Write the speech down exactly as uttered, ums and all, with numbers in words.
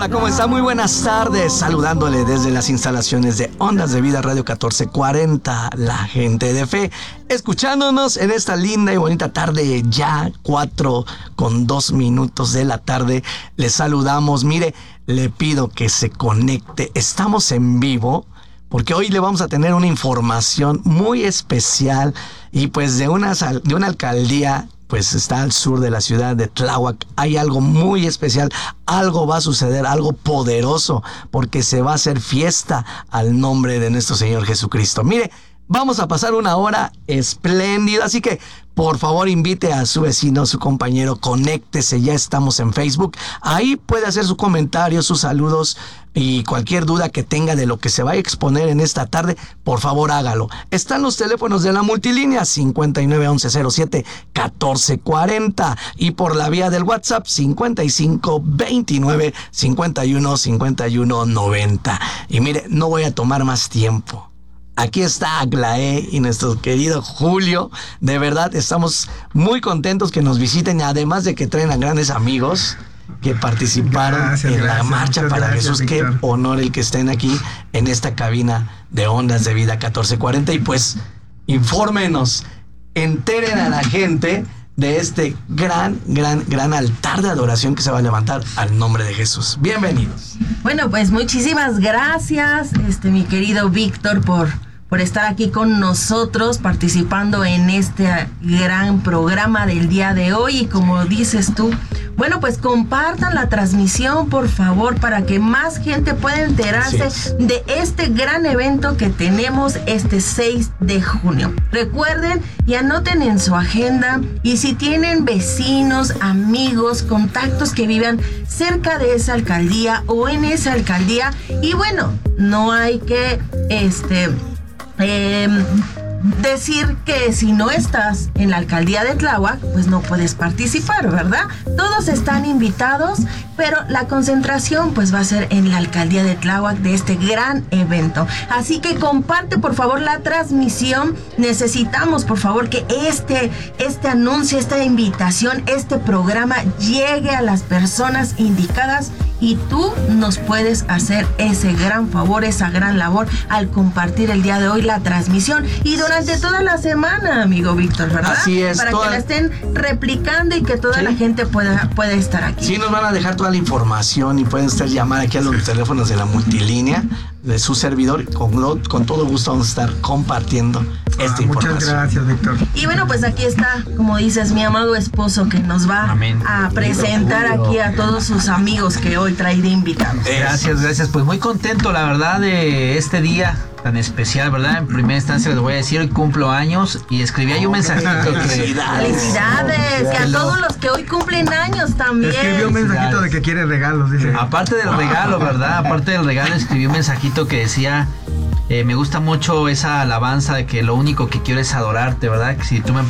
Hola, ¿cómo está? Muy buenas tardes. Saludándole desde las instalaciones de Ondas de Vida Radio catorce cuarenta, la gente de fe, escuchándonos en esta linda y bonita tarde, ya cuatro con dos minutos de la tarde. Les saludamos. Mire, le pido que se conecte. Estamos en vivo porque hoy le vamos a tener una información muy especial y pues de una, de una alcaldía. Pues está al sur de la ciudad de Tláhuac. Hay algo muy especial, algo va a suceder, algo poderoso, porque se va a hacer fiesta al nombre de nuestro Señor Jesucristo. Mire, vamos a pasar una hora espléndida, así que por favor invite a su vecino, su compañero, conéctese, ya estamos en Facebook. Ahí puede hacer su comentario, sus saludos y cualquier duda que tenga de lo que se va a exponer en esta tarde, por favor hágalo. Están los teléfonos de la multilínea cincuenta y nueve once cero siete catorce cuarenta y por la vía del WhatsApp cincuenta y cinco veintinueve cincuenta y uno cincuenta y uno noventa. Y mire, no voy a tomar más tiempo. Aquí está Aglaé y nuestro querido Julio. De verdad, estamos muy contentos que nos visiten, además de que traen a grandes amigos que participaron gracias, en gracias, la marcha para gracias, Jesús. Víctor. Qué honor el que estén aquí en esta cabina de Ondas de Vida catorce cuarenta. Y pues, infórmenos, enteren a la gente de este gran, gran, gran altar de adoración que se va a levantar al nombre de Jesús. Bienvenidos. Bueno, pues muchísimas gracias, este mi querido Víctor, por, por estar aquí con nosotros, participando en este gran programa del día de hoy. Y como dices tú, bueno, pues compartan la transmisión, por favor, para que más gente pueda enterarse de este gran evento que tenemos este seis de junio. Recuerden y anoten en su agenda, y si tienen vecinos, amigos, contactos que vivan cerca de esa alcaldía o en esa alcaldía, y bueno, no hay que este eh, decir que si no estás en la alcaldía de Tláhuac, pues no puedes participar, ¿verdad? Todos están invitados, pero la concentración pues va a ser en la alcaldía de Tláhuac de este gran evento. Así que comparte por favor la transmisión. Necesitamos por favor que este, este anuncio, esta invitación, este programa llegue a las personas indicadas, y tú nos puedes hacer ese gran favor, esa gran labor al compartir el día de hoy la transmisión y durante toda la semana, amigo Víctor, ¿verdad? Así es. Para toda... que la estén replicando y que toda ¿Sí? la gente pueda, pueda estar aquí. Sí, nos van a dejar toda la información y pueden estar llamar aquí a los teléfonos de la multilínea de su servidor. Con, con todo gusto vamos a estar compartiendo ah, esta información. Muchas gracias, Víctor. Y bueno, pues aquí está, como dices, mi amado esposo, que nos va Amén. a presentar aquí a todos sus amigos que hoy trae de invitados. Gracias, gracias. Pues muy contento, la verdad, de este día tan especial, ¿verdad? En primera instancia les voy a decir, hoy cumplo años y escribí ahí un mensajito que... ¡Felicidades! ¡Felicidades! Y a todos los que hoy cumplen años también. Escribió un mensajito de que quiere regalos, dice. Aparte del regalo, ¿verdad? Aparte del regalo, escribió un mensajito que decía... Eh, me gusta mucho esa alabanza de que lo único que quiero es adorarte, ¿verdad? Que si tú me